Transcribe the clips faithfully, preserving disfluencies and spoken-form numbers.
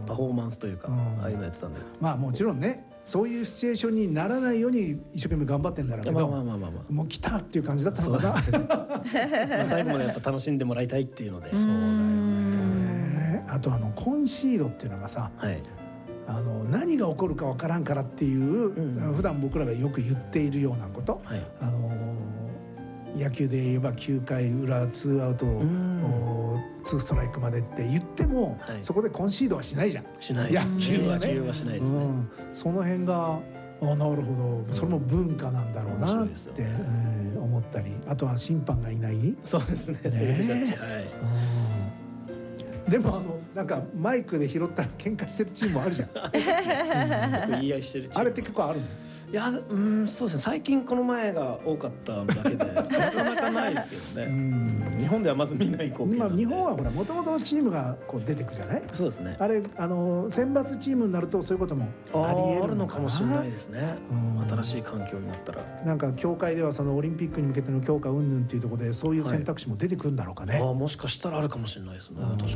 パフォーマンスというか、うん、ああいうのやってたんで、 まあもちろんねそういうシチュエーションにならないように一生懸命頑張ってんだろうけど、まあまあまあまあ、もう来たっていう感じだったのかな。 まあ最後までやっぱ楽しんでもらいたいっていうので。 そうだよね。あとあのコンシードっていうのがさ、はい、あの何が起こるかわからんからっていう、うん、普段僕らがよく言っているようなこと、はい、あの野球で言えばきゅうかい裏ツーアウトツーストライクまでって言っても、はい、そこでコンシードはしないじゃん。 しないですね。野球はね、野球はしないですね。うん、 その辺があなるほど、それも文化なんだろうなって、うんえー、思ったり、あとは審判がいない。 そうですね。セーフジャッジ、はい。 うん、でもあのなんかマイクで拾ったら喧嘩してるチームもあるじゃん。 言い合いしてるチーム。 あれって結構あるの？ いや、うん、そうですね。最近この前が多かっただけでなかなかないですけどね。うん日本ではまず見ない光景なんで。 日本はほら元々のチームがこう出てくじゃない？ そうですね。 あれあの選抜チームになるとそういうこともあり得るのかもしれないですね。新しい環境になったら。 なんか協会ではそのオリンピックに向けての強化云々っていうところでそういう選択肢も出てくるんだろうかね。はい、 あもしかしたらあるかもしれないですね。確かに。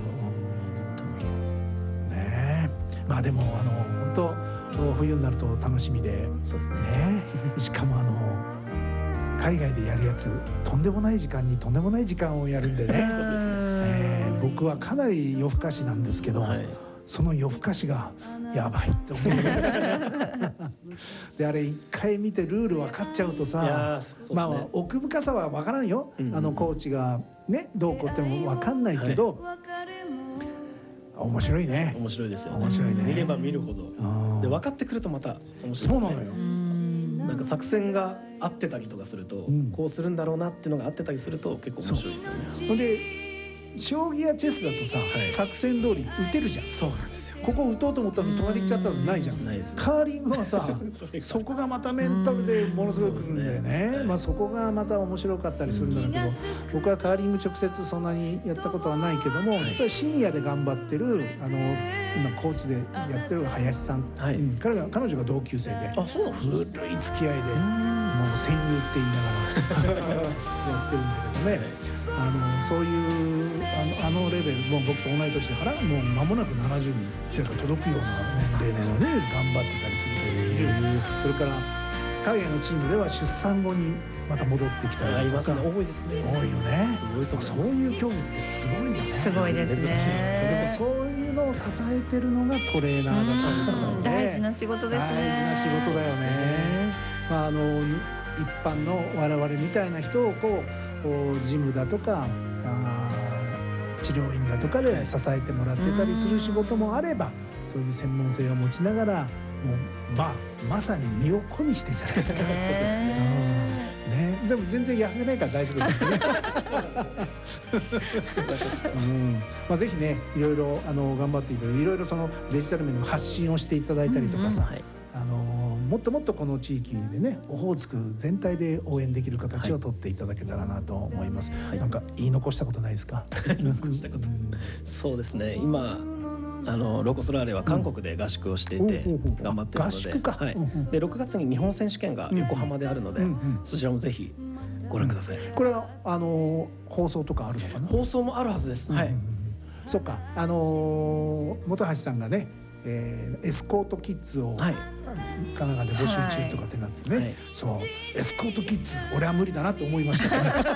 ねえ。まあでもあの本当。冬になると楽しみで、そうですね。しかもあの海外でやるやつとんでもない時間にとんでもない時間をやるんでね。えー、僕はかなり夜更かしなんですけど、はい、その夜更かしがやばいって思う。であれ一回見てルール分かっちゃうとさ、ね、まあ奥深さは分からんよ。うんうん、あのコーチがねどうこうっても分かんないけど。はい面白いね。 面白いですよね。 面白いね。 見れば見るほどで分かってくるとまた面白いですね。 そうなのよ。 なんか作戦が合ってたりとかすると、うん、こうするんだろうなっていうのが合ってたりすると結構面白いですよね。 ほんで将棋やチェスだとさ、はい、作戦通り打てるじゃん。 そうなんですよ。 ここ打とうと思ったら隣行っちゃったらないじゃん。ないです、ね、カーリングはさそこがまたメンタルでものすごくくるんだよね。はい、まあそこがまた面白かったりするんだけど、僕はカーリング直接そんなにやったことはないけども、はい、実はシニアで頑張ってるあの今コーチでやってる林さん、はいうん、彼が彼女が同級生で、あそう古い付き合いでもう戦友って言いながらやってるんだけどね。はいあのそういうあの、あのレベルもう僕と同い年だからもう間もなくななじゅうにっていうか届くような年齢ですね。頑張ってたりする人がいる。それから海外のチームでは出産後にまた戻ってきたりとかありますね。 多いですね。 多いよね。すごいと思います。そういう競技ってすごいよね。 すごいですね。 でもそういうのを支えてるのがトレーナーだったりするので大事な仕事ですね。 大事な仕事だよね。まああの一般の我々みたいな人をこうジムだとかあ治療院だとかで支えてもらってたりする仕事もあれば、そういう専門性を持ちながらもう、まあ、まさに身を粉にしてじゃないですか。そうですね。ね、でも全然痩せないから大丈夫ですね。うんまあ、ぜひねいろいろあの頑張っていただいていろいろそのデジタル面の発信をしていただいたりとかさ、うんうんはいあのもっともっとこの地域でねオホーツク全体で応援できる形を取っていただけたらなと思います、はい、なんか言い残したことないですか？ 言い残したこと、うん、そうですね今あのロコ・ソラーレは韓国で合宿をしていて頑張っているので、合宿か、はい、でろくがつに日本選手権が横浜であるので、うんうん、そちらもぜひご覧ください。 これはあの放送とかあるのかな？ 放送もあるはずです、うんうん、はいそっかあの本橋さんがね、えー、エスコートキッズを、はい神奈川で募集中とかってなってね、はい、そうエスコートキッズ俺は無理だなと思いました、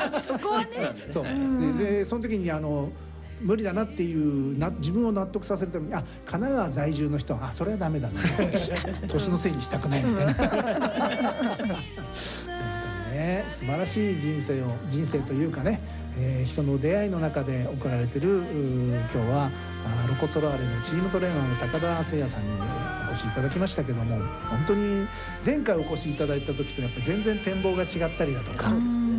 ね、 そこはねそうででその時にあの無理だなっていうな自分を納得させるためにあ神奈川在住の人はあそれはダメだな年のせいにしたくないみたいなね、素晴らしい人生を人生というかね、えー、人の出会いの中で送られてる今日はロコ・ソラーレのチームトレーナーの高田誠也さんにお越しいただきましたけども、本当に前回お越しいただいた時とやっぱり全然展望が違ったりだとか、そうですね、うん、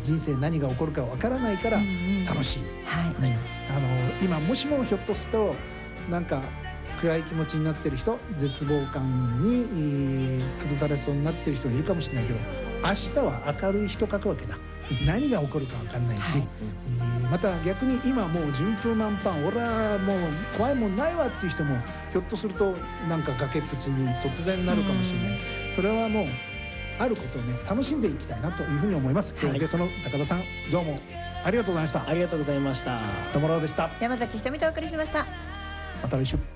人生何が起こるかわからないから楽しい、はい、あの今もしもひょっとするとなんか暗い気持ちになってる人絶望感に潰されそうになってる人がいるかもしれないけど明日は明るい日と書くわけだ。何が起こるか分かんないし、はいえー、また逆に今もう順風満帆俺はもう怖いもんないわっていう人もひょっとするとなんか崖っぷちに突然なるかもしれない。それはもうあることをね楽しんでいきたいなというふうに思います、はい、でその高田さんどうもありがとうございました。 ありがとうございました。 ともろうでした。 山崎ひとみとお送りしました。 また来週。